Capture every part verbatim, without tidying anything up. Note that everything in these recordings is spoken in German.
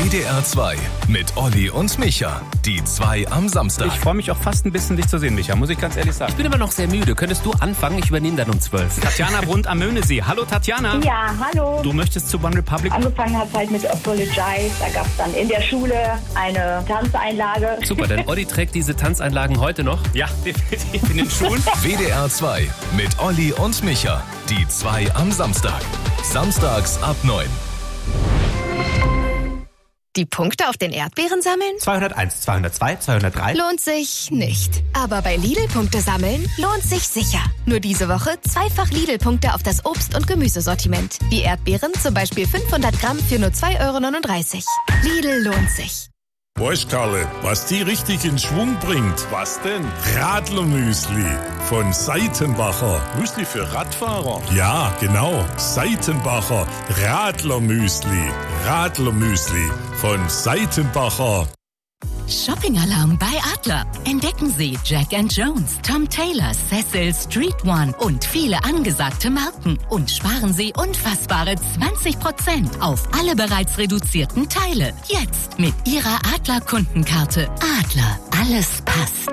D R zwei mit Olli und Micha. Die zwei am Samstag. Ich freue mich auch fast ein bisschen, dich zu sehen, Micha, muss ich ganz ehrlich sagen. Ich bin aber noch sehr müde. Könntest du anfangen? Ich übernehme dann um zwölf. Tatjana Brund am Möhnesee. Hallo Tatjana. Ja, hallo. Du möchtest zu One Republic? Angefangen hat halt mit Apologize. Da gab es dann in der Schule eine Tanzeinlage. Super, denn Olli trägt diese Tanzeinlagen heute noch. Ja, definitiv in den Schuhen. W D R zwei mit Olli und Micha. Die zwei am Samstag. Samstags ab neun. Die Punkte auf den Erdbeeren sammeln? zweihunderteins, zweihundertzwei, zweihundertdrei. Lohnt sich nicht. Aber bei Lidl Punkte sammeln lohnt sich sicher. Nur diese Woche zweifach Lidl-Punkte auf das Obst- und Gemüsesortiment. Die Erdbeeren zum Beispiel fünfhundert Gramm für nur zwei Euro neununddreißig. Lidl lohnt sich. Weißt Karle, was die richtig in Schwung bringt? Was denn? Radlermüsli von Seitenbacher. Müsli für Radfahrer? Ja, genau. Seitenbacher Radlermüsli. Radlermüsli von Seitenbacher. Shopping-Alarm bei Adler. Entdecken Sie Jack and Jones, Tom Taylor, Cecil, Street One und viele angesagte Marken. Und sparen Sie unfassbare zwanzig Prozent auf alle bereits reduzierten Teile. Jetzt mit Ihrer Adler-Kundenkarte. Adler, alles passt.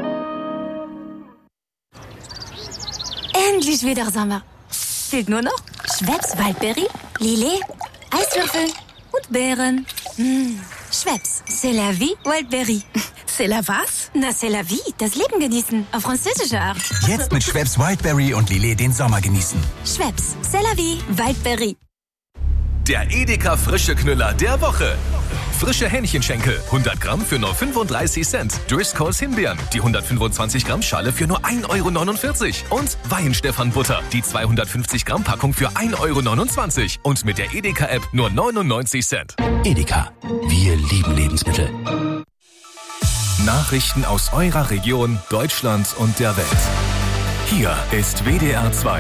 Endlich wieder Sommer. Fehlt nur noch Schweppes Waldbeere, Lillet, Eiswürfel und Beeren. Mmh. Schweppes, c'est la vie, Wildberry. C'est la was? Na, c'est la vie, das Leben genießen, auf französische Art. Jetzt mit Schweppes Wildberry und Lillet den Sommer genießen. Schweppes, c'est la vie, Wildberry. Der Edeka frische Knüller der Woche. Frische Hähnchenschenkel, hundert Gramm für nur fünfunddreißig Cent. Driscolls Himbeeren, die hundertfünfundzwanzig Gramm Schale für nur ein Euro neunundvierzig. Und Weihenstephan-Butter, die zweihundertfünfzig Gramm Packung für ein Euro neunundzwanzig. Und mit der Edeka-App nur neunundneunzig Cent. Edeka, wir lieben Lebensmittel. Nachrichten aus eurer Region, Deutschland und der Welt. Hier ist W D R zwei.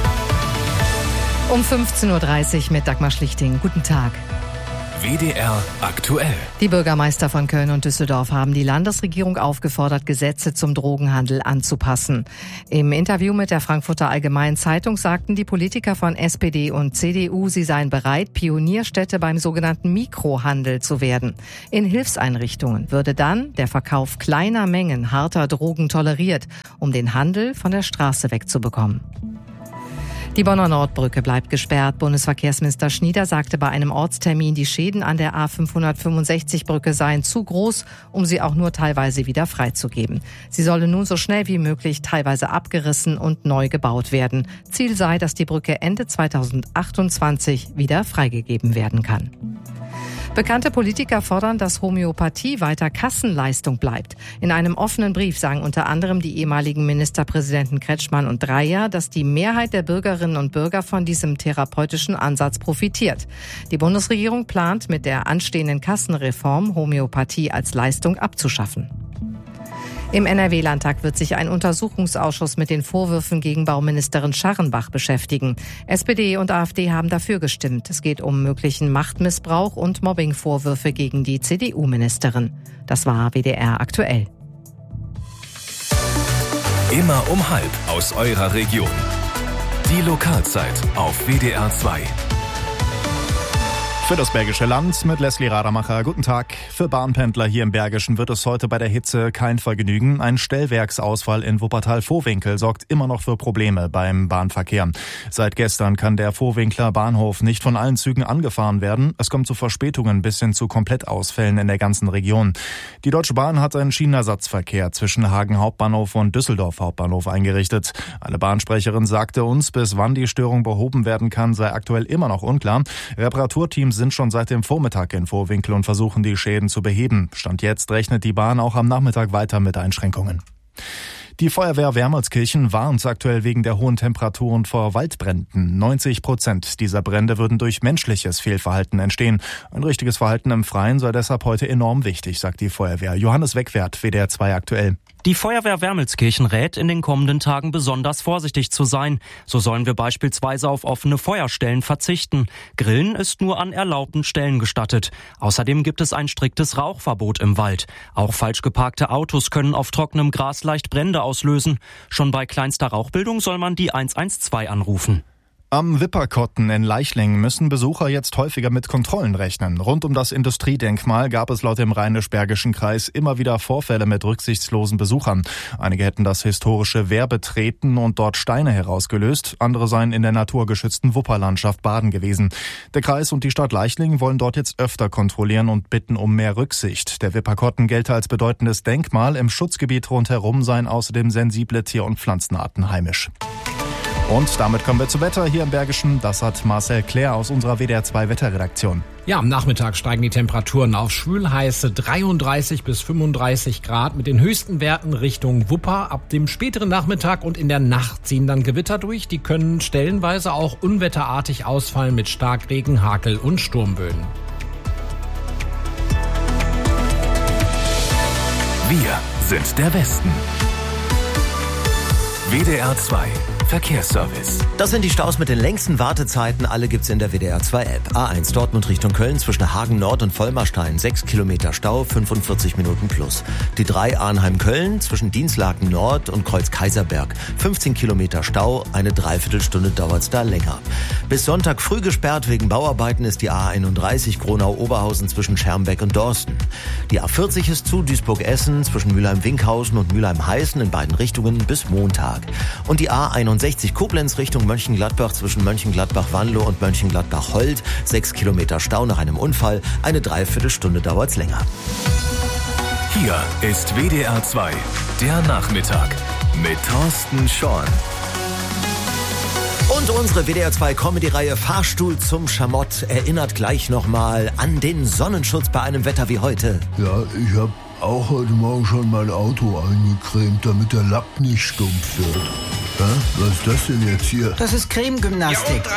Um fünfzehn Uhr dreißig mit Dagmar Schlichting. Guten Tag. W D R aktuell. Die Bürgermeister von Köln und Düsseldorf haben die Landesregierung aufgefordert, Gesetze zum Drogenhandel anzupassen. Im Interview mit der Frankfurter Allgemeinen Zeitung sagten die Politiker von S P D und C D U, sie seien bereit, Pionierstädte beim sogenannten Mikrohandel zu werden. In Hilfseinrichtungen würde dann der Verkauf kleiner Mengen harter Drogen toleriert, um den Handel von der Straße wegzubekommen. Die Bonner Nordbrücke bleibt gesperrt. Bundesverkehrsminister Schnieder sagte bei einem Ortstermin, die Schäden an der A fünfhundertfünfundsechzig Brücke seien zu groß, um sie auch nur teilweise wieder freizugeben. Sie solle nun so schnell wie möglich teilweise abgerissen und neu gebaut werden. Ziel sei, dass die Brücke Ende zweitausendachtundzwanzig wieder freigegeben werden kann. Bekannte Politiker fordern, dass Homöopathie weiter Kassenleistung bleibt. In einem offenen Brief sagen unter anderem die ehemaligen Ministerpräsidenten Kretschmann und Dreyer, dass die Mehrheit der Bürgerinnen und Bürger von diesem therapeutischen Ansatz profitiert. Die Bundesregierung plant mit der anstehenden Kassenreform Homöopathie als Leistung abzuschaffen. Im N R W-Landtag wird sich ein Untersuchungsausschuss mit den Vorwürfen gegen Bauministerin Scharrenbach beschäftigen. S P D und AfD haben dafür gestimmt. Es geht um möglichen Machtmissbrauch und Mobbingvorwürfe gegen die C D U-Ministerin. Das war W D R aktuell. Immer um halb aus eurer Region. Die Lokalzeit auf W D R zwei. Für das Bergische Land mit Leslie Rademacher. Guten Tag. Für Bahnpendler hier im Bergischen wird es heute bei der Hitze kein Vergnügen. Ein Stellwerksausfall in Wuppertal-Vohwinkel sorgt immer noch für Probleme beim Bahnverkehr. Seit gestern kann der Vohwinkler Bahnhof nicht von allen Zügen angefahren werden. Es kommt zu Verspätungen bis hin zu Komplettausfällen in der ganzen Region. Die Deutsche Bahn hat einen Schienenersatzverkehr zwischen Hagen Hauptbahnhof und Düsseldorf Hauptbahnhof eingerichtet. Eine Bahnsprecherin sagte uns, bis wann die Störung behoben werden kann, sei aktuell immer noch unklar. Reparaturteams sind schon seit dem Vormittag in Vohwinkel und versuchen, die Schäden zu beheben. Stand jetzt rechnet die Bahn auch am Nachmittag weiter mit Einschränkungen. Die Feuerwehr Wermelskirchen warnt aktuell wegen der hohen Temperaturen vor Waldbränden. neunzig Prozent dieser Brände würden durch menschliches Fehlverhalten entstehen. Ein richtiges Verhalten im Freien sei deshalb heute enorm wichtig, sagt die Feuerwehr. Johannes Wegwert, W D R zwei aktuell. Die Feuerwehr Wermelskirchen rät, in den kommenden Tagen besonders vorsichtig zu sein. So sollen wir beispielsweise auf offene Feuerstellen verzichten. Grillen ist nur an erlaubten Stellen gestattet. Außerdem gibt es ein striktes Rauchverbot im Wald. Auch falsch geparkte Autos können auf trockenem Gras leicht Brände auslösen. Schon bei kleinster Rauchbildung soll man die eins eins zwei anrufen. Am Wipperkotten in Leichling müssen Besucher jetzt häufiger mit Kontrollen rechnen. Rund um das Industriedenkmal gab es laut dem Rheinisch-Bergischen Kreis immer wieder Vorfälle mit rücksichtslosen Besuchern. Einige hätten das historische Wehr betreten und dort Steine herausgelöst. Andere seien in der naturgeschützten Wupperlandschaft baden gewesen. Der Kreis und die Stadt Leichling wollen dort jetzt öfter kontrollieren und bitten um mehr Rücksicht. Der Wipperkotten gelte als bedeutendes Denkmal. Im Schutzgebiet rundherum seien außerdem sensible Tier- und Pflanzenarten heimisch. Und damit kommen wir zu Wetter hier im Bergischen. Das hat Marcel Claire aus unserer W D R zwei Wetterredaktion. Ja, am Nachmittag steigen die Temperaturen auf schwülheiße dreiunddreißig bis fünfunddreißig Grad mit den höchsten Werten Richtung Wupper. Ab dem späteren Nachmittag und in der Nacht ziehen dann Gewitter durch. Die können stellenweise auch unwetterartig ausfallen mit Starkregen, Hagel und Sturmböen. Wir sind der Westen. W D R zwei Verkehrsservice. Das sind die Staus mit den längsten Wartezeiten. Alle gibt's in der W D R zwei App. A eins Dortmund Richtung Köln zwischen Hagen Nord und Vollmarstein. sechs Kilometer Stau, fünfundvierzig Minuten plus. Die drei Arnheim-Köln zwischen Dienstlaken Nord und Kreuz Kaiserberg. fünfzehn Kilometer Stau, eine Dreiviertelstunde dauert's da länger. Bis Sonntag früh gesperrt wegen Bauarbeiten ist die A einunddreißig Gronau-Oberhausen zwischen Schermbeck und Dorsten. Die A vierzig ist zu Duisburg-Essen zwischen Mülheim-Winkhausen und Mülheim-Heißen in beiden Richtungen bis Montag. Und die A einundsechzig Koblenz Richtung Mönchengladbach zwischen Mönchengladbach-Wanlo und Mönchengladbach-Holt. Sechs Kilometer Stau nach einem Unfall. Eine Dreiviertelstunde dauert's länger. Hier ist W D R zwei, der Nachmittag mit Thorsten Schorn. Und unsere W D R zwei Comedy-Reihe Fahrstuhl zum Schamott erinnert gleich nochmal an den Sonnenschutz bei einem Wetter wie heute. Ja, ich hab auch heute Morgen schon mein Auto eingecremt, damit der Lack nicht stumpf wird. Hä? Was ist das denn jetzt hier? Das ist Cremegymnastik.